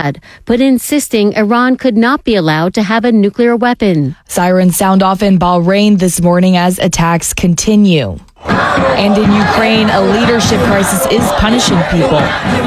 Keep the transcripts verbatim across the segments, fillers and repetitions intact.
Riyadh, but insisting Iran could not be allowed to have a nuclear weapon. Sirens sound off in Bahrain this morning as attacks continue. And in Ukraine, a leadership crisis is punishing people.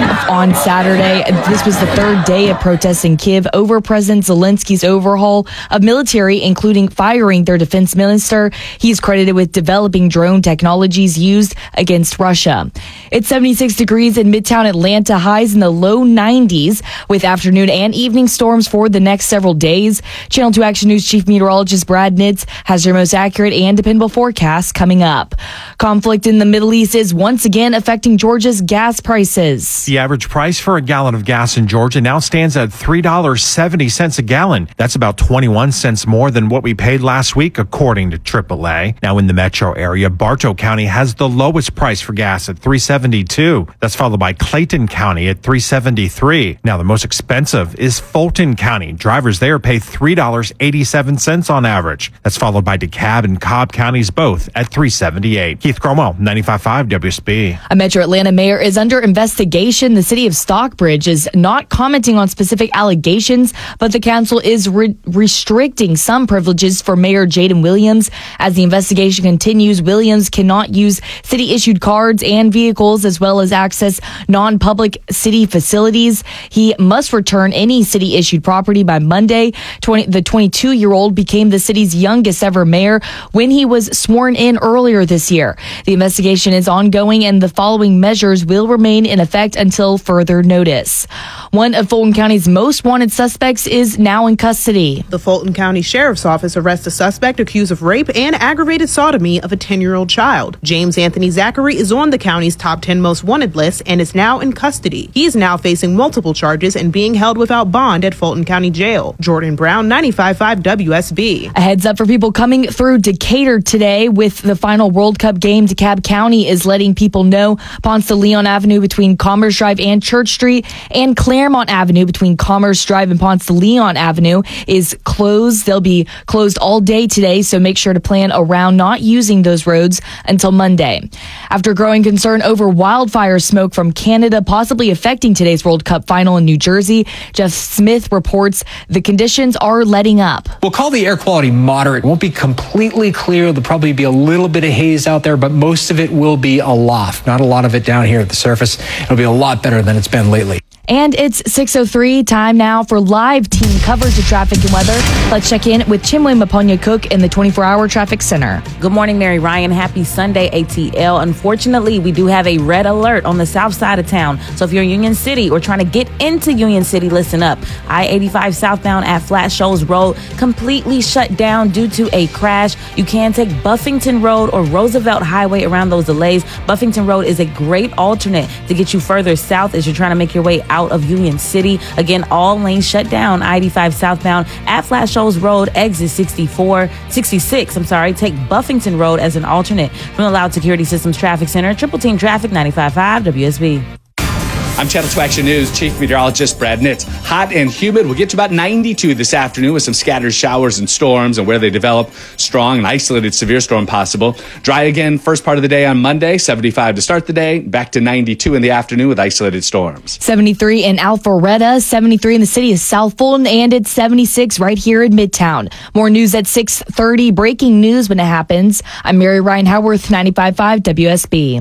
On Saturday, this was the third day of protests in Kyiv over President Zelensky's overhaul of military, including firing their defense minister. He's credited with developing drone technologies used against Russia. It's seventy-six degrees in Midtown Atlanta, highs in the low nineties, with afternoon and evening storms for the next several days. Channel two Action News Chief Meteorologist Brad Nitz has your most accurate and dependable forecast coming up. Conflict in the Middle East is once again affecting Georgia's gas prices. The average price for a gallon of gas in Georgia now stands at three dollars and seventy cents a gallon. That's about twenty-one cents more than what we paid last week, according to triple A. Now in the metro area, Bartow County has the lowest price for gas at three dollars and seventy-two cents. That's followed by Clayton County at three dollars and seventy-three cents. Now the most expensive is Fulton County. Drivers there pay three dollars and eighty-seven cents on average. That's followed by DeKalb and Cobb counties, both at three dollars and seventy-eight cents. Keith Cromwell, ninety-five point five W S B. A Metro Atlanta mayor is under investigation. The city of Stockbridge is not commenting on specific allegations, but the council is re- restricting some privileges for Mayor Jaden Williams. As the investigation continues, Williams cannot use city-issued cards and vehicles, as well as access non-public city facilities. He must return any city-issued property by Monday. twenty, the twenty-two-year-old became the city's youngest ever mayor when he was sworn in earlier this year. The investigation is ongoing, and the following measures will remain in effect until further notice. One of Fulton County's most wanted suspects is now in custody. The Fulton County Sheriff's Office arrests a suspect accused of rape and aggravated sodomy of a ten-year-old child. James Anthony Zachary is on the county's top ten most wanted list and is now in custody. He is now facing multiple charges and being held without bond at Fulton County Jail. Jordan Brown, ninety-five point five W S B. A heads up for people coming through Decatur today with the final World Cup game. DeKalb County is letting people know Ponce de Leon Avenue between Commerce Drive and Church Street and Claremont Avenue between Commerce Drive and Ponce de Leon Avenue is closed. They'll be closed all day today, so make sure to plan around not using those roads until Monday. After growing concern over wildfire smoke from Canada possibly affecting today's World Cup final in New Jersey, Jeff Smith reports the conditions are letting up. We'll call the air quality moderate. It won't be completely clear. There'll probably be a little bit of haze out there, but most of it will be aloft. Not a lot of it down here at the surface. It'll be a lot better than it's been lately. And it's six oh three, time now for live team coverage of traffic and weather. Let's check in with Chimwe Maponya-Cook in the twenty-four hour Traffic Center. Good morning, Mary Ryan. Happy Sunday, A T L. Unfortunately, we do have a red alert on the south side of town. So if you're in Union City or trying to get into Union City, listen up. I eighty-five southbound at Flat Shoals Road completely shut down due to a crash. You can take Buffington Road or Roosevelt Highway around those delays. Buffington Road is a great alternate to get you further south as you're trying to make your way out of Union City. Again, all lanes shut down. I eighty-five southbound at Flat Shoals Road, exit sixty-four, sixty-six. I'm sorry. Take Buffington Road as an alternate. From the Loud Security Systems Traffic Center, Triple Team Traffic, ninety-five point five W S B. I'm Channel two Action News Chief Meteorologist Brad Nitz. Hot and humid. We'll get to about ninety-two this afternoon with some scattered showers and storms, and where they develop, strong and isolated severe storm possible. Dry again first part of the day on Monday, seventy-five to start the day, back to ninety-two in the afternoon with isolated storms. seventy-three in Alpharetta, seventy-three in the city of South Fulton, and it's seventy-six right here in Midtown. More news at six thirty. Breaking news when it happens. I'm Mary Ryan Howarth, ninety-five point five W S B.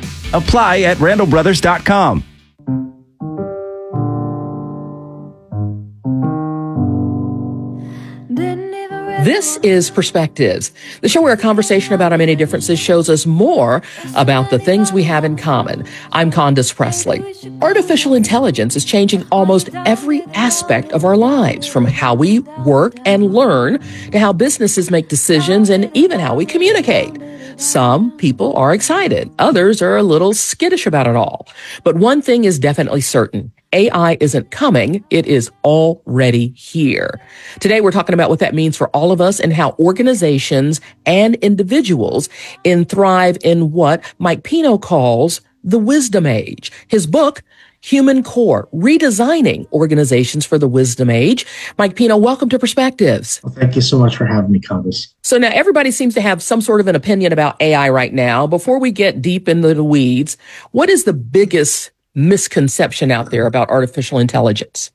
Apply at randall brothers dot com. This is Perspectives, the show where a conversation about our many differences shows us more about the things we have in common. I'm Candace Presley. Artificial intelligence is changing almost every aspect of our lives, from how we work and learn to how businesses make decisions and even how we communicate. Some people are excited. Others are a little skittish about it all. But one thing is definitely certain. A I isn't coming. It is already here. Today, we're talking about what that means for all of us and how organizations and individuals in thrive in what Mike Pino calls the wisdom age. His book, Human Core, Redesigning Organizations for the Wisdom Age. Mike Pino, welcome to Perspectives. Well, thank you so much for having me, Candace. So now everybody seems to have some sort of an opinion about A I right now. Before we get deep into the weeds, what is the biggest misconception out there about artificial intelligence?